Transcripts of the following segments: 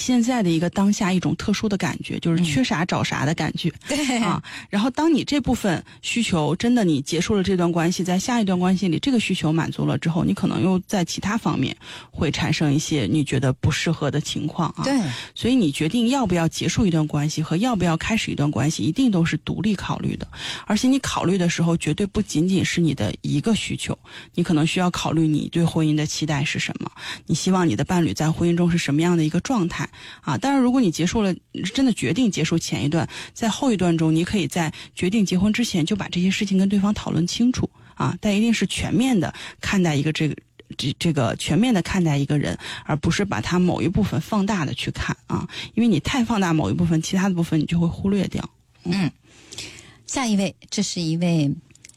现在的一个当下一种特殊的感觉，就是缺啥找啥的感觉。 对啊，然后当你这部分需求真的你结束了这段关系，在下一段关系里这个需求满足了之后，你可能又在其他方面会产生一些你觉得不适合的情况啊。 对， 所以你决定要不要结束一段关系和要不要开始一段关系，一定都是独立考虑的。而且你考虑的时候，绝对不仅仅是你的一个需求，你可能需要考虑你对婚姻的期待是什么，你希望你的伴侣在婚姻中是什么样的一个状态啊。当然，如果你结束了，真的决定结束前一段，在后一段中，你可以在决定结婚之前就把这些事情跟对方讨论清楚啊，但一定是全面的看待一个这个全面的看待一个人，而不是把他某一部分放大的去看啊，因为你太放大某一部分，其他的部分你就会忽略掉。 下一位，这是一位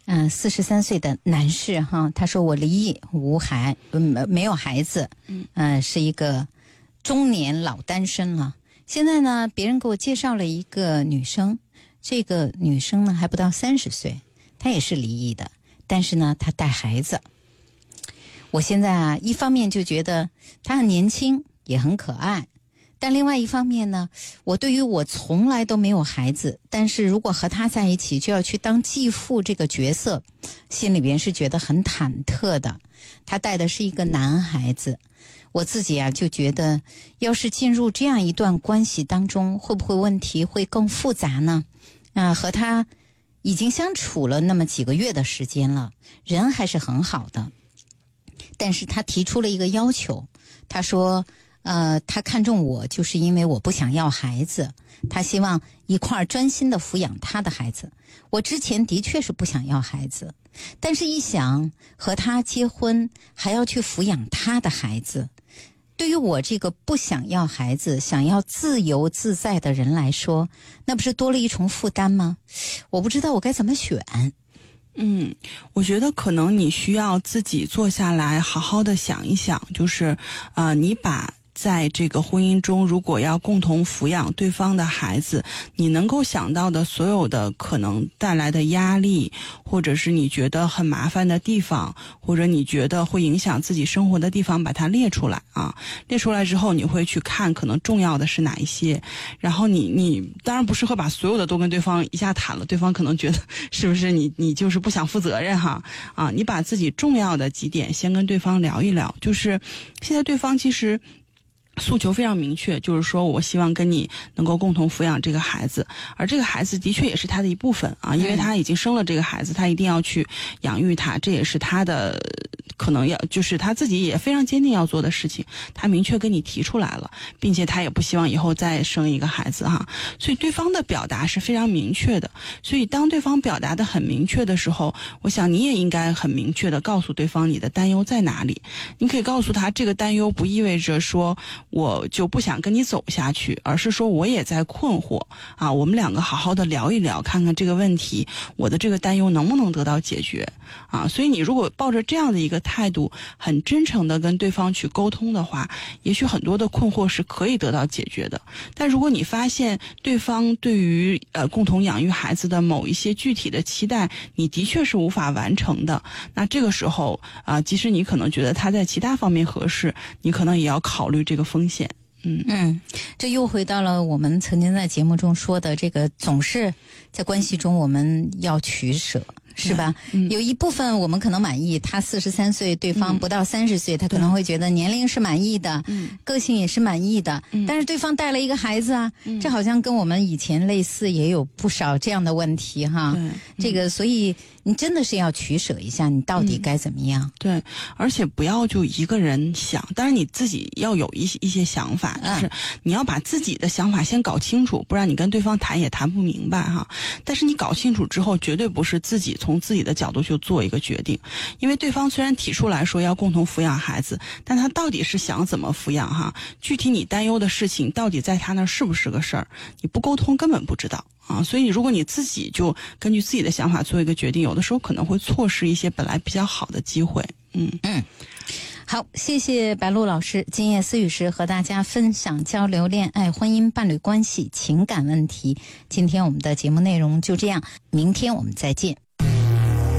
43岁的男士哈，他说我离异没有孩子，是一个中年老单身了。现在呢，别人给我介绍了一个女生，这个女生呢还不到30岁，她也是离异的，但是呢她带孩子。我现在一方面就觉得她很年轻，也很可爱，但另外一方面呢，我对于我从来都没有孩子，但是如果和他在一起就要去当继父这个角色，心里边是觉得很忐忑的。他带的是一个男孩子，我自己就觉得要是进入这样一段关系当中，会不会问题会更复杂呢？和他已经相处了那么几个月的时间了，人还是很好的，但是他提出了一个要求，他说他看中我就是因为我不想要孩子，他希望一块儿专心的抚养他的孩子。我之前的确是不想要孩子，但是一想和他结婚还要去抚养他的孩子，对于我这个不想要孩子想要自由自在的人来说，那不是多了一重负担吗？我不知道我该怎么选。 我觉得可能你需要自己坐下来好好的想一想，就是你把在这个婚姻中如果要共同抚养对方的孩子，你能够想到的所有的可能带来的压力，或者是你觉得很麻烦的地方，或者你觉得会影响自己生活的地方，把它列出来啊。列出来之后，你会去看可能重要的是哪一些，然后你当然不是会把所有的都跟对方一下谈了，对方可能觉得是不是你就是不想负责任哈啊？你把自己重要的几点先跟对方聊一聊，就是现在对方其实诉求非常明确，就是说我希望跟你能够共同抚养这个孩子，而这个孩子的确也是他的一部分啊，因为他已经生了这个孩子，他一定要去养育他，这也是他的可能就是他自己也非常坚定要做的事情，他明确跟你提出来了，并且他也不希望以后再生一个孩子哈，所以对方的表达是非常明确的。所以当对方表达的很明确的时候，我想你也应该很明确的告诉对方你的担忧在哪里。你可以告诉他，这个担忧不意味着说我就不想跟你走下去，而是说我也在困惑啊，我们两个好好的聊一聊，看看这个问题我的这个担忧能不能得到解决啊。所以你如果抱着这样的一个态度，很真诚的跟对方去沟通的话，也许很多的困惑是可以得到解决的。但如果你发现对方对于共同养育孩子的某一些具体的期待，你的确是无法完成的，那这个时候即使你可能觉得他在其他方面合适，你可能也要考虑这个风险。 这又回到了我们曾经在节目中说的，这个总是在关系中我们要取舍，是吧？有一部分我们可能满意，他43岁，对方不到30岁，他可能会觉得年龄是满意的，个性也是满意的，但是对方带了一个孩子啊，这好像跟我们以前类似，也有不少这样的问题哈。这个所以你真的是要取舍一下，你到底该怎么样？ 对，而且不要就一个人想，当然你自己要有一些想法，就是你要把自己的想法先搞清楚，不然你跟对方谈也谈不明白哈。但是你搞清楚之后，绝对不是自己从自己的角度去做一个决定，因为对方虽然提出来说要共同抚养孩子，但他到底是想怎么抚养哈？具体你担忧的事情到底在他那儿是不是个事儿，你不沟通根本不知道啊。所以如果你自己就根据自己的想法做一个决定，有的时候可能会错失一些本来比较好的机会。 好，谢谢白露老师，今夜思雨时和大家分享交流恋爱、婚姻、伴侣关系、情感问题。今天我们的节目内容就这样，明天我们再见。